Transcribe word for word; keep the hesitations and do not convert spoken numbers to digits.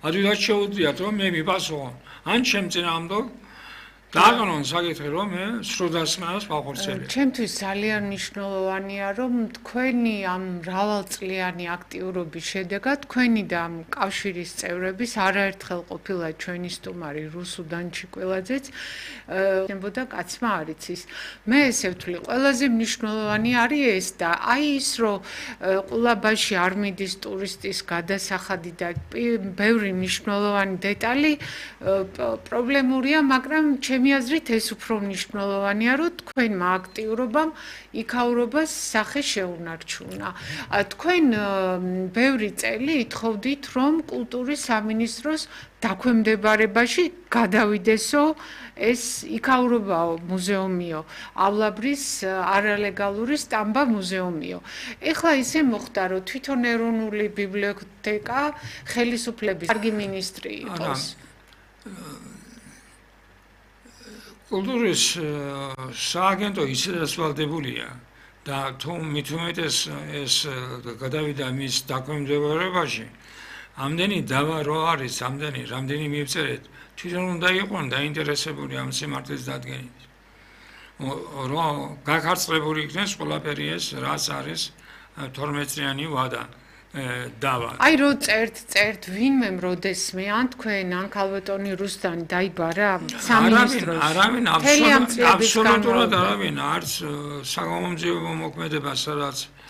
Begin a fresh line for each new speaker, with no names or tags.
ადვილად შეუძლიათ რომ მე მიპასუხო ან ჩემ წინააღმდეგ დააგონონ საკითხი რომ მე სრუდასმენას ვახორციელებო.
ჩემთვის ძალიან მნიშვნელოვანია რომ თქვენი ამ მრავალწლიანი აქტიურობის შედეგად თქვენი და ამ კავშირის წევრების არაერთხელ ყოფილა ჩვენი სტუმარი რუსუდან ჩიკველაძეც ნებოდა კაცმა არ იცის. მე ესე ვთვლი ყველაზე მნიშვნელოვანი არის ეს და აი ის რომ ყულაბაში არ მიდის ტურისტის გადასახადი და ბევრი მნიშვნელოვანი დეტალი პრობლემურია, მაგრამ ჩემი აზრით ეს უფრო მნიშვნელოვანია, რომ თქვენმა აქტიურობამ იქაურობას სახე შეუნარჩუნა. თქვენ ბევრი წელი ითხოვდით, რომ კულტურის სამინისტროს დაქვემდებარებაში გადავიდესო ეს იქაურობაო მუზეუმიო, ავლაბრის არალეგალური სტამბა მუზეუმიო. ეხლა ისე მოხდა, რომ თვითონ ეროვნული ბიბლიოთეკა ხელისუფლების კარგი მინისტრი იყოს.
კულტურის სააგენტო ისედაც ვალდებულია და თუ მით უმეტეს ეს გადავიდა მის დაქვემდებარებაში, ამდენი დავა რო არის, ამდენი რამდენი მივწერეთ, თვითონ უნდა იყვნენ დაინტერესებული ამ სიმართლის დადგენით. რომ გაქარწყლებული იქნეს ყველაფერი ეს, რაც არის თორმეტწლიანი ვადა. დავა.
აი რო წერთ, წერთ ვინმე როდესმე ან თქვენ ან ქალბატონი რუსტანი დაიბარა სამინისტროში.
არავინ, არავინ აბსოლუტურად არავინ არც საგამომძიებო მოქმედება სადაც